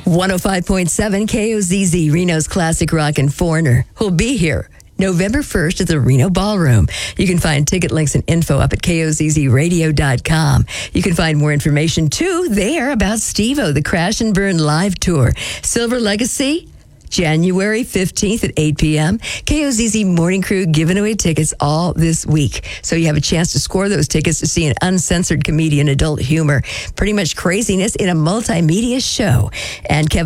105.7 KOZZ, Reno's classic rock and Foreigner, who'll be here November 1st at the Reno Ballroom. You can find ticket links and info up at kozzradio.com. You can find more information, too, there about Steve-O, the Crash and Burn live tour. Silver Legacy, January 15th at 8 p.m. KOZZ Morning Crew giving away tickets all this week. So you have a chance to score those tickets to see an uncensored comedian, adult humor, pretty much craziness in a multimedia show. And Kevin